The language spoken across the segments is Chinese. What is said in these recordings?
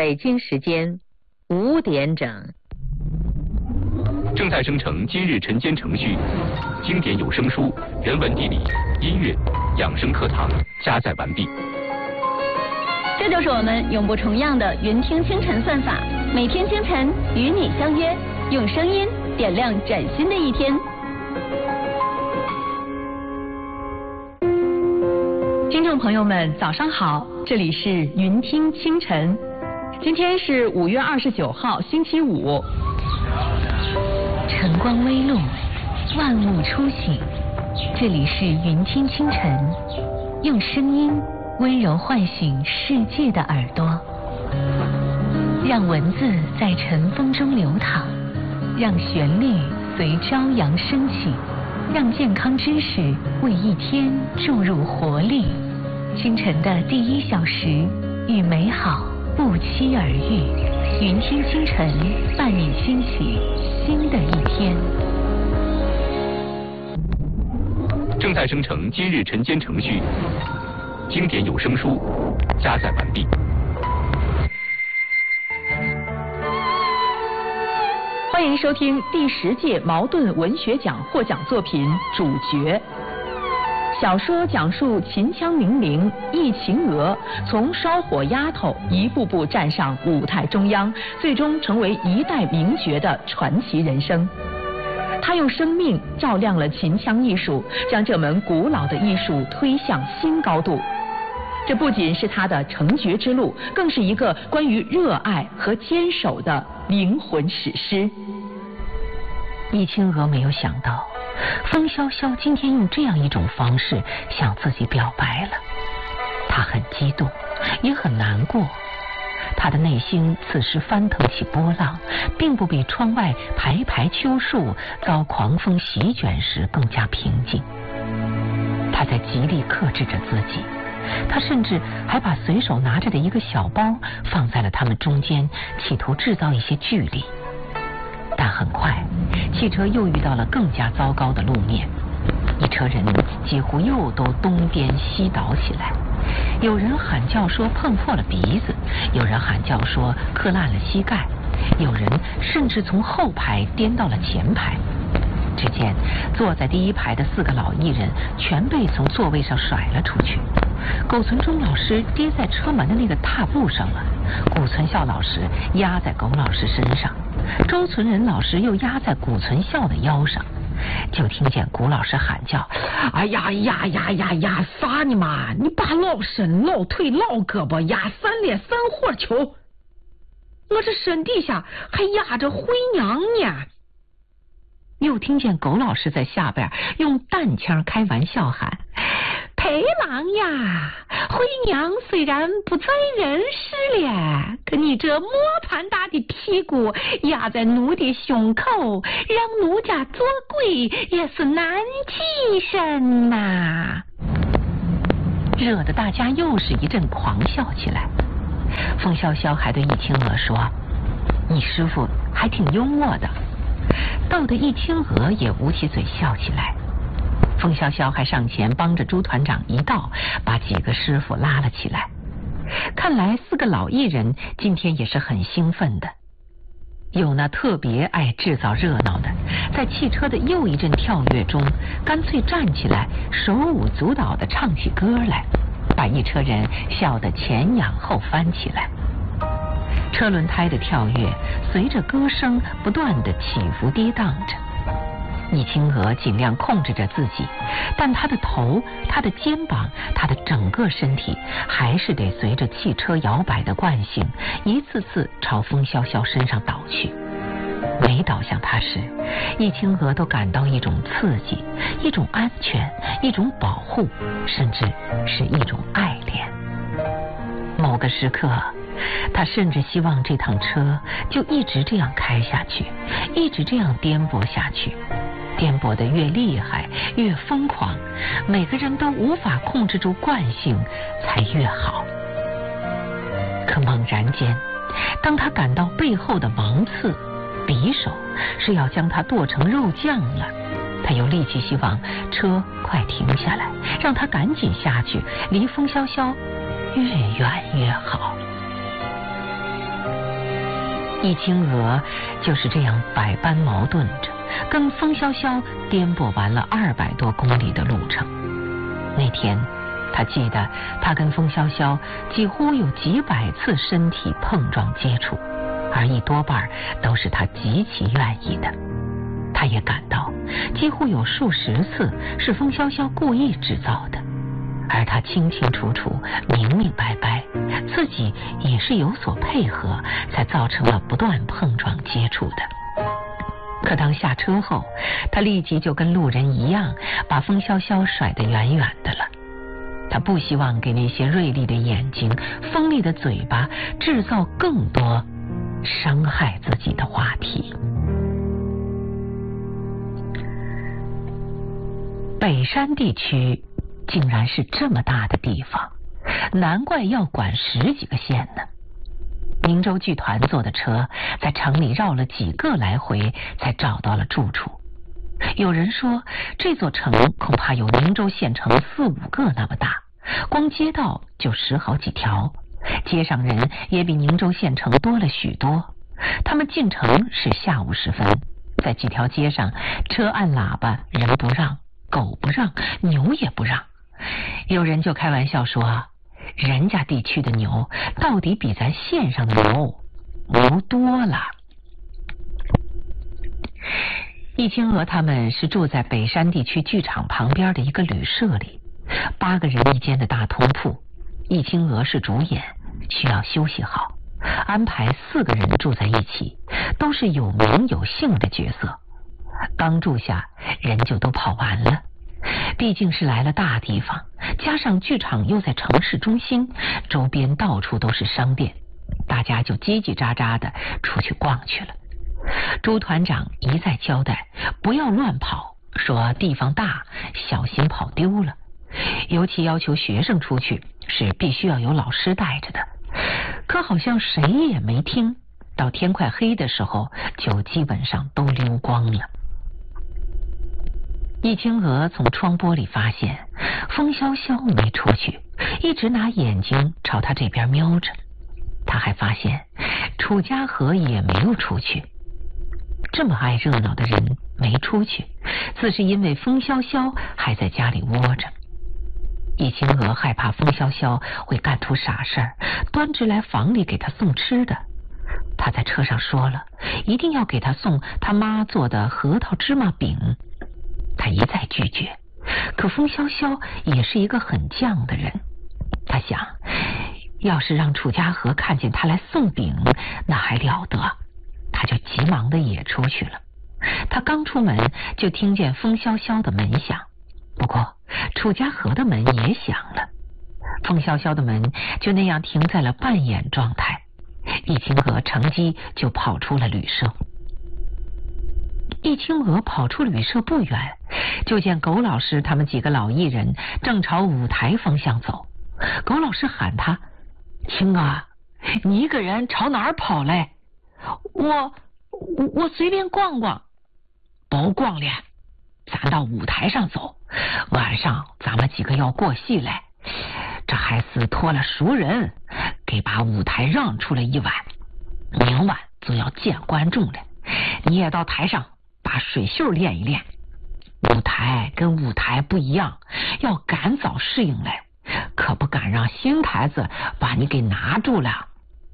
北京时间5点整。 正在生成今日晨间程序，经典有声书、人文地理、音乐、养生课堂加载完毕。 这就是我们永不重样的云听清晨算法，每天清晨与你相约，用声音点亮崭新的一天。 听众朋友们，早上好，这里是云听清晨，今天是5月29号，星期五。 晨光微露，万物初醒，这里是云听清晨，用声音温柔唤醒世界的耳朵，让文字在晨风中流淌，让旋律随朝阳升起，让健康知识为一天注入活力。清晨的第1小时，与美好不期而遇。云听清晨，伴你兴起新的一天。 正在生成今日晨间程序，经典有声书加载完毕。 欢迎收听第10届茅盾文学奖获奖作品《主角》。小说讲述秦腔名伶易秦娥从烧火丫头一步步站上舞台中央，最终成为一代名角的传奇人生。他用生命照亮了秦腔艺术，将这门古老的艺术推向新高度。这不仅是他的成绝之路，更是一个关于热爱和坚守的灵魂史诗。 易清娥没有想到，风萧萧今天用这样一种方式向自己表白了。他很激动，也很难过。他的内心此时翻腾起波浪，并不比窗外排排秋树遭狂风席卷时更加平静。他在极力克制着自己，他甚至还把随手拿着的一个小包放在了他们中间，企图制造一些距离。但很快，汽车又遇到了更加糟糕的路面，一车人几乎又都东颠西倒起来。有人喊叫说碰破了鼻子，有人喊叫说磕烂了膝盖，有人甚至从后排颠到了前排。只见坐在第1排的4个老艺人全被从座位上甩了出去。苟存忠老师跌在车门的那个踏步上了，谷存孝老师压在苟老师身上，周存仁老师又压在谷存孝的腰上。就听见谷老师喊叫：“ 哎呀呀呀呀呀！啥呢嘛？你把老身、老腿、老胳膊压3连3火球，我这身底下还压着回娘呢。” 又听见苟老师在下边用淡腔开玩笑喊：“ 陪郎呀，回娘虽然不在人世了，可你这磨盘大的屁股压在奴的胸口，让奴家做鬼也是难起身呐。” 惹得大家又是一阵狂笑起来。风萧萧还对易清娥说：“你师傅还挺幽默的。”逗得易清娥也捂起嘴笑起来。风萧萧还上前帮着朱团长一道把几个师傅拉了起来。看来4个老艺人今天也是很兴奋的。有那特别爱制造热闹的，在汽车的又一阵跳跃中，干脆站起来手舞足蹈地唱起歌来，把一车人笑得前仰后翻起来。车轮胎的跳跃随着歌声不断地起伏跌宕着。易清娥尽量控制着自己，但她的头、她的肩膀、她的整个身体还是得随着汽车摇摆的惯性一次次朝风萧萧身上倒去。每倒向她时，易清娥都感到一种刺激，一种安全，一种保护，甚至是一种爱恋。某个时刻，他甚至希望这趟车就一直这样开下去，一直这样颠簸下去，颠簸得越厉害越疯狂，每个人都无法控制住惯性才越好。可猛然间，当他感到背后的芒刺，匕首是要将他剁成肉酱了，他又立即希望车快停下来，让他赶紧下去，离风萧萧越远越好。 易清娥就是这样百般矛盾着，跟风萧萧颠簸完了200多公里的路程。那天他记得他跟风萧萧几乎有几百次身体碰撞接触，而一多半都是他极其愿意的。他也感到几乎有数十次是风萧萧故意制造的，而他清清楚楚明明白白自己也是有所配合，才造成了不断碰撞接触的。可当下车后，他立即就跟路人一样把风萧萧甩得远远的了。他不希望给那些锐利的眼睛、锋利的嘴巴制造更多伤害自己的话题。北山地区竟然是这么大的地方，难怪要管10几个县呢。宁州剧团坐的车在城里绕了几个来回，才找到了住处。有人说，这座城恐怕有宁州县城4、5个那么大，光街道就10好几条，街上人也比宁州县城多了许多。他们进城是下午时分，在几条街上，车按喇叭，人不让，狗不让，牛也不让。有人就开玩笑说，人家地区的牛到底比咱县上的牛多了。易清娥他们是住在北山地区剧场旁边的一个旅社里，8个人一间的大通铺。易清娥是主演，需要休息好，安排4个人住在一起，都是有名有姓的角色。刚住下，人就都跑完了。毕竟是来了大地方，加上剧场又在城市中心，周边到处都是商店，大家就叽叽喳喳的出去逛去了。朱团长一再交代不要乱跑，说地方大，小心跑丢了。尤其要求学生出去是必须要有老师带着的。可好像谁也没听，到天快黑的时候就基本上都溜光了。易清娥从窗玻里发现风萧萧没出去，一直拿眼睛朝他这边瞄着。他还发现楚家和也没有出去。这么爱热闹的人没出去，自是因为风萧萧还在家里窝着。易清娥害怕风萧萧会干出傻事儿，端直来房里给他送吃的。他在车上说了，一定要给他送他妈做的核桃芝麻饼。他一再拒绝，可风萧萧也是一个很犟的人。他想，要是让楚家和看见他来送饼，那还了得。他就急忙的也出去了。他刚出门就听见风萧萧的门响，不过楚家和的门也响了。风萧萧的门就那样停在了半掩状态。易清娥乘机就跑出了旅社。易清娥跑出旅社不远，就见苟老师他们几个老艺人正朝舞台方向走。苟老师喊他：“清啊，你一个人朝哪儿跑嘞？”“我随便逛逛。”“甭逛了，咱到舞台上走。晚上咱们几个要过戏嘞，这还是托了熟人，给把舞台让出了一晚。明晚就要见观众了，你也到台上把水袖练一练。舞台跟舞台不一样，要赶早适应来，可不敢让新台子把你给拿住了。”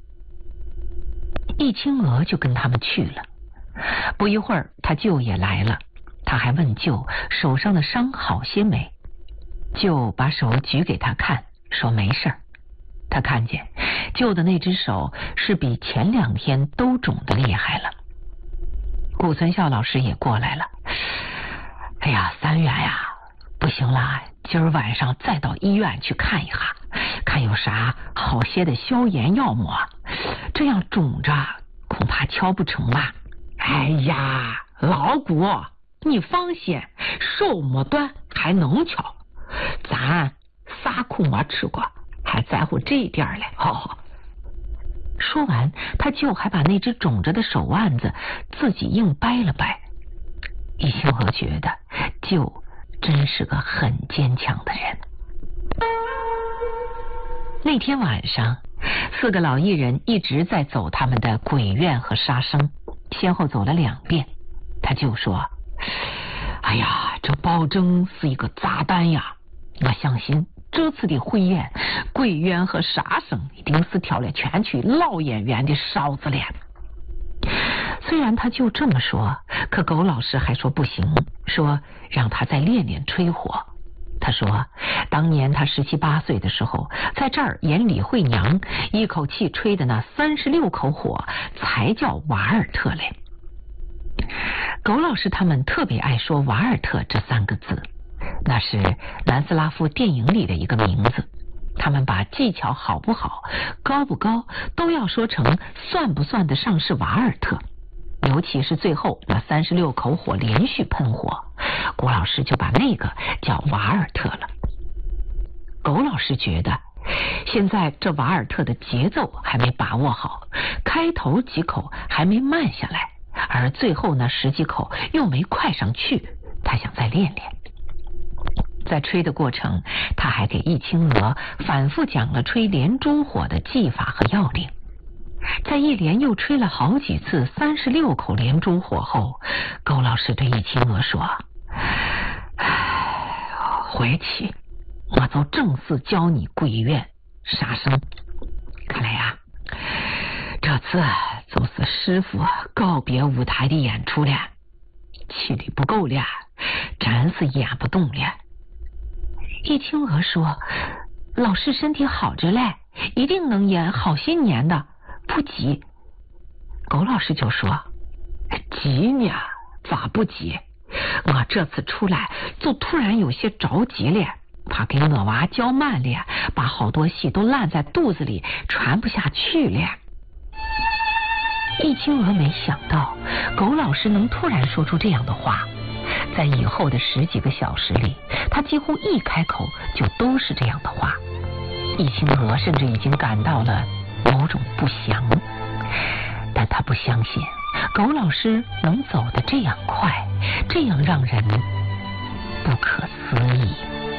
易清娥就跟他们去了。不一会儿，他舅也来了。他还问舅手上的伤好些没。舅把手举给他看，说没事儿。他看见舅的那只手是比前2天都肿得厉害了。顾存孝老师也过来了。“哎呀，3元呀，不行了，今儿晚上再到医院去看一下，看有啥好些的消炎药抹，这样肿着恐怕敲不成吧。”“哎呀，老谷，你放心，手没断还能敲，咱啥苦没吃过，还在乎这一点嘞。”“好。”说完，他舅还把那只肿着的手腕子自己硬掰了掰。易清娥觉得舅真是个很坚强的人。那天晚上， 4个老艺人一直在走他们的鬼院和杀生，先后走了2遍。他就说：哎呀，这保证是一个炸弹呀！我相信这次的汇演，鬼院和杀生一定是挑了全区老演员的哨子了。虽然他就这么说，可狗老师还说不行，说让他再练练吹火。他说当年他17、18岁的时候，在这儿演李慧娘，一口气吹的那36口火才叫瓦尔特嘞。狗老师他们特别爱说瓦尔特这3个字，那是南斯拉夫电影里的一个名字。他们把技巧好不好、高不高都要说成算不算得上是瓦尔特，尤其是最后那36口火连续喷火，郭老师就把那个叫瓦尔特了。狗老师觉得现在这瓦尔特的节奏还没把握好，开头几口还没慢下来，而最后那10几口又没快上去，他想再练练。在吹的过程，他还给易清娥反复讲了吹连珠火的技法和要领。在一连又吹了好几次36口连珠火后，狗老师对易清娥说：回去我就正式教你鬼院杀生。看来呀，这次就是师傅告别舞台的演出了，气力不够了，真是演不动了。易清娥说：老师身体好着嘞，一定能演好些年的，不急。狗老师就说：急呢？咋不急？我这次出来就突然有些着急了，怕给我娃教慢了，把好多戏都烂在肚子里，传不下去了。易清娥没想到狗老师能突然说出这样的话，在以后的10几个小时里，他几乎一开口就都是这样的话。易清娥甚至已经感到了某种不祥，但他不相信狗老师能走得这样快，这样让人不可思议。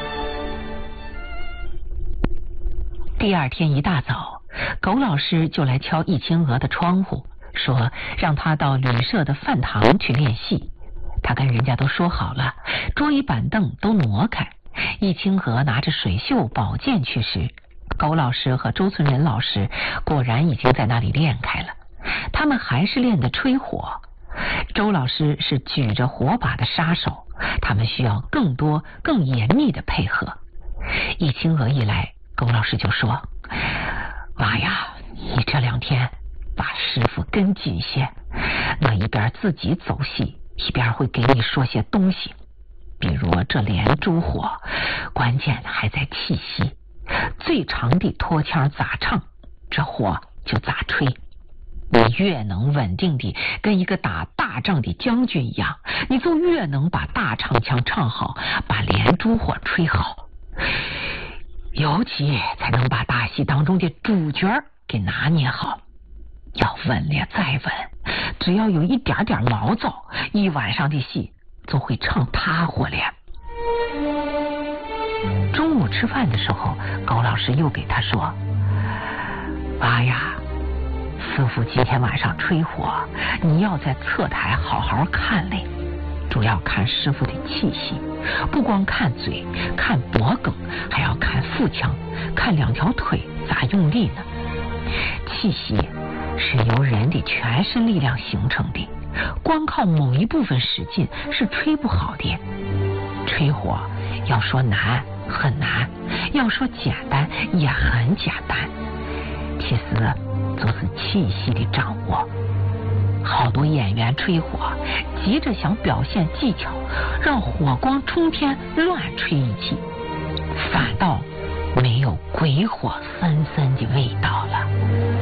第2天一大早，狗老师就来敲易清娥的窗户，说让他到旅社的饭堂去练戏。他跟人家都说好了，桌椅板凳都挪开。易清娥拿着水袖宝剑去时，狗老师和周存仁老师果然已经在那里练开了。他们还是练的吹火，周老师是举着火把的杀手，他们需要更多更严密的配合。易清娥一来，狗老师就说：娃呀，你这2天把师傅跟紧些，我一边自己走戏，一边会给你说些东西，比如这连珠火，关键还在气息，最长的拖腔咋唱，这火就咋吹。你越能稳定地跟一个打大仗的将军一样，你就越能把大唱腔唱好，把连珠火吹好，尤其才能把大戏当中的主角给拿捏好。要稳了再稳，只要有一点点毛躁，一晚上的戏就会唱塌火了。中午吃饭的时候，高老师又给他说：娃呀，师傅今天晚上吹火，你要在侧台好好看嘞，主要看师傅的气息，不光看嘴，看脖梗，还要看腹腔，看2条腿咋用力呢。气息是由人的全身力量形成的，光靠某一部分使劲是吹不好的。吹火要说难很难，要说简单也很简单，其实就是气息的掌握。好多演员吹火急着想表现技巧，让火光冲天乱吹一气，反倒没有鬼火森森的味道了。